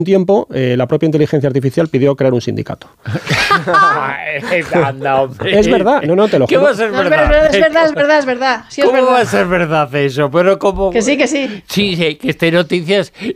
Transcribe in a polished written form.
tiempo, la propia inteligencia artificial pidió crear un sindicato. Anda, hombre. Es verdad, no, te lo juro. ¿Qué va a ser No, verdad? es verdad. Sí, es ¿Cómo verdad. va a ser verdad eso? Pero como... Que sí. Sí, que esté noticias